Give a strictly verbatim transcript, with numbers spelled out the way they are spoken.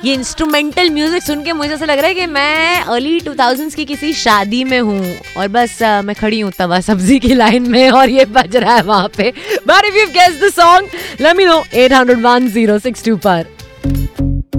ये instrumental music सुन के मुझे ऐसा लग रहा है कि मैं अर्ली टू थाउजेंड्स की किसी शादी में हूँ और बस uh, मैं खड़ी हूँ तवा सब्जी की लाइन में और ये बज रहा है वहाँ पे. But if you guess the song let me know at hundred one zero six to पर.